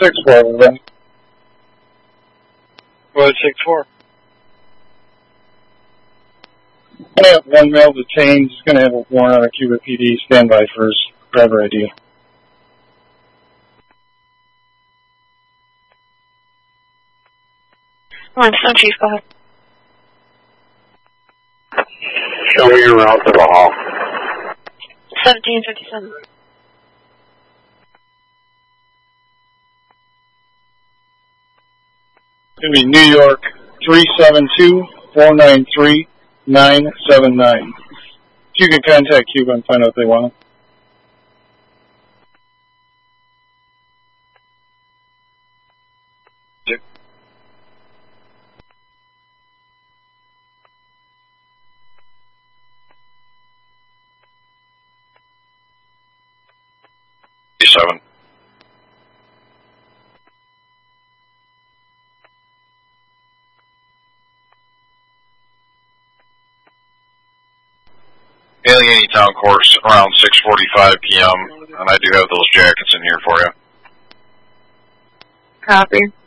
6-4, then. Go ahead, 6-4. I have one male detained. He's going to have a warrant out of Cuba PD. Stand by for his driver ID. Limestone Chief, go ahead. Show me your route to the hall. 1757. It's going to be New York 372-493-979. You can contact Cuba and find out if they want it. Allegheny Town Course around 6:45 p.m. and I do have those jackets in here for you. Copy.